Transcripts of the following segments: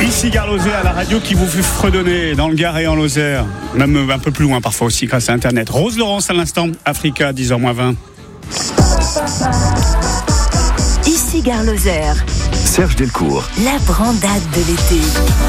Ici Gare Lozère à la radio qui vous fait fredonner dans le Gard et en Lozère, même un peu plus loin parfois aussi grâce à Internet. Rose Laurence à l'instant, Africa, 10h-20. Ici Gare Lozère. Serge Delcourt. La brandade de l'été.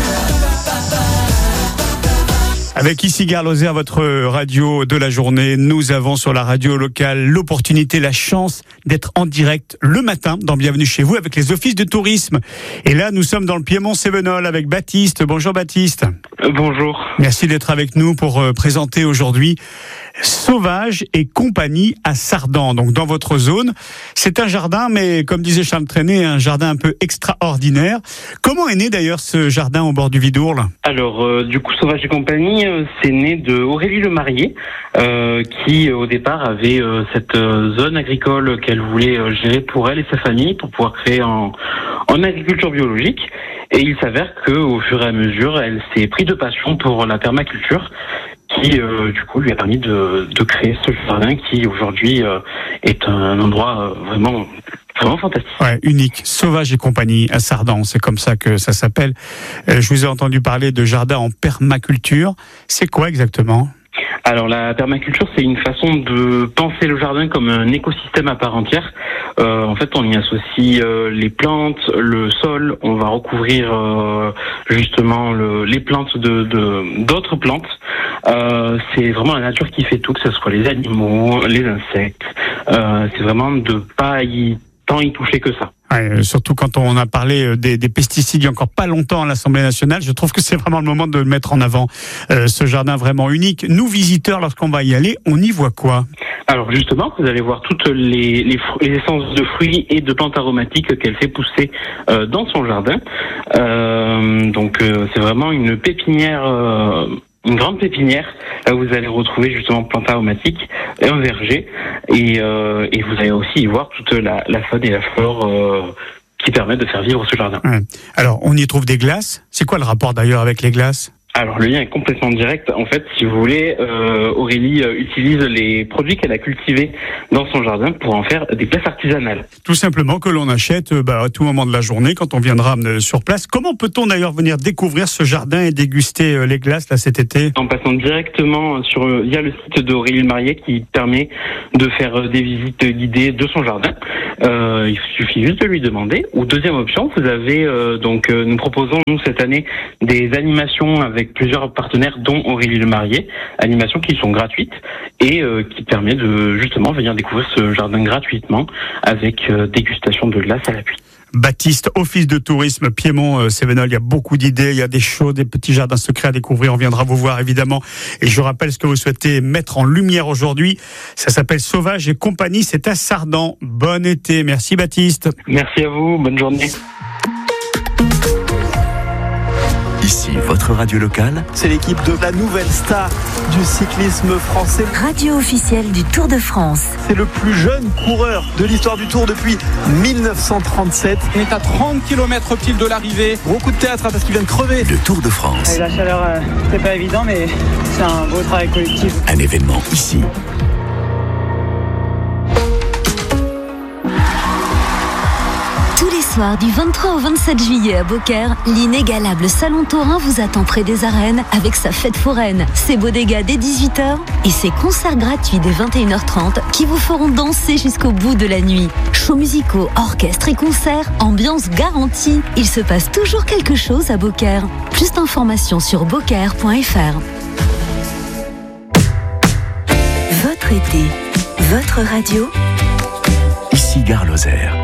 Avec Ici Gare Lozère, votre radio de la journée, nous avons sur la radio locale l'opportunité, la chance d'être en direct le matin dans Bienvenue chez vous avec les offices de tourisme. Et là, nous sommes dans le Piémont-Cévenol avec Baptiste. Bonjour Baptiste. Bonjour. Merci d'être avec nous pour présenter aujourd'hui Sauvage et compagnie à Sardan, donc dans votre zone. C'est un jardin, mais comme disait Charles Trenet, un jardin un peu extraordinaire. Comment est né d'ailleurs ce jardin au bord du Vidourle ? Alors, du coup, Sauvage et compagnie, c'est né de Aurélie Lemarié, qui au départ avait cette zone agricole qu'elle voulait gérer pour elle et sa famille, pour pouvoir créer en agriculture biologique. Et il s'avère qu'au fur et à mesure, elle s'est pris de passion pour la permaculture, qui du coup lui a permis de créer ce jardin qui aujourd'hui est un endroit vraiment fantastique. Ouais, unique. Sauvage et compagnie à Sardan, c'est comme ça que ça s'appelle. Je vous ai entendu parler de jardin en permaculture. C'est quoi exactement ? Alors la permaculture, c'est une façon de penser le jardin comme un écosystème à part entière. En fait, on y associe les plantes, le sol. On va recouvrir justement les plantes d'autres plantes. C'est vraiment la nature qui fait tout, que ce soit les animaux, les insectes. C'est vraiment de pas tant y toucher que ça. Ouais, surtout quand on a parlé des pesticides il y a encore pas longtemps à l'Assemblée nationale, je trouve que c'est vraiment le moment de mettre en avant ce jardin vraiment unique. Nous, visiteurs, lorsqu'on va y aller, on y voit quoi ? Alors justement, vous allez voir toutes les essences de fruits et de plantes aromatiques qu'elle fait pousser dans son jardin. Donc c'est vraiment une pépinière... une grande pépinière, là vous allez retrouver justement plantes aromatiques, un verger, et vous allez aussi y voir toute la faune et la flore qui permettent de faire vivre ce jardin. Ouais. Alors, on y trouve des glaces. C'est quoi le rapport d'ailleurs avec les glaces ? Alors le lien est complètement direct. En fait, si vous voulez, Aurélie utilise les produits qu'elle a cultivés dans son jardin pour en faire des glaces artisanales. Tout simplement que l'on achète à tout moment de la journée quand on viendra sur place. Comment peut-on d'ailleurs venir découvrir ce jardin et déguster les glaces là cet été ? En passant directement via le site d'Aurélie Lemarié qui permet de faire des visites guidées de son jardin. Il suffit juste de lui demander. Ou deuxième option, vous avez nous proposons nous cette année des animations avec plusieurs partenaires dont Aurélie Lemarié, animations qui sont gratuites et qui permet de justement venir découvrir ce jardin gratuitement avec dégustation de glace à l'appui. Baptiste, office de tourisme Piémont-Cévenol, il y a beaucoup d'idées, il y a des shows, des petits jardins secrets à découvrir, on viendra vous voir évidemment. Et je rappelle ce que vous souhaitez mettre en lumière aujourd'hui, ça s'appelle Sauvage et compagnie, c'est à Sardan. Bon été, merci Baptiste. Merci à vous, bonne journée. Ici, votre radio locale. C'est l'équipe de la nouvelle star du cyclisme français. Radio officielle du Tour de France. C'est le plus jeune coureur de l'histoire du Tour depuis 1937. Il est à 30 km pile de l'arrivée. Gros coup de théâtre parce qu'il vient de crever. Le Tour de France. La chaleur, c'est pas évident, mais c'est un beau travail collectif. Un événement ici. Tous les soirs du 23 au 27 juillet à Beaucaire, l'inégalable Salon Taurin vous attend près des arènes avec sa fête foraine, ses bodegas dès 18h et ses concerts gratuits dès 21h30 qui vous feront danser jusqu'au bout de la nuit. Shows musicaux, orchestres et concerts, ambiance garantie. Il se passe toujours quelque chose à Beaucaire. Plus d'informations sur beaucaire.fr. Votre été, votre radio. Ici Gare Lozère.